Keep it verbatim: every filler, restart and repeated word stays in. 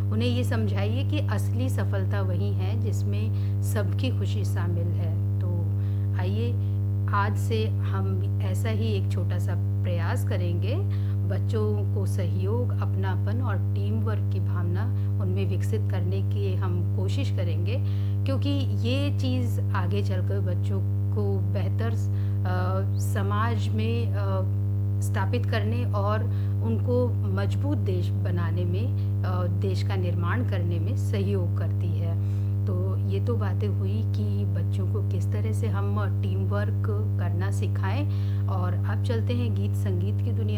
उन्हें ये समझाइए कि असली सफलता वही है जिसमें सबकी खुशी शामिल है। तो आइए आज से हम ऐसा ही एक छोटा-सा प्रयास करेंगे, बच्चों को सहयोग, अपनापन और टीम वर्क की भावना उनमें विकसित करने की हम कोशिश करेंगे, क्योंकि ये चीज़ आगे चलकर बच्चों को बेहतर अ, समाज में अ, स्थापित करने और उनको मजबूत देश बनाने में, अ, देश का निर्माण करने में सहयोग करती है। तो ये तो बातें हुई कि बच्चों को किस तरह से हम टीम वर्क करना सिखाएं, और अब चलते हैं गीत संगीत की दुनिया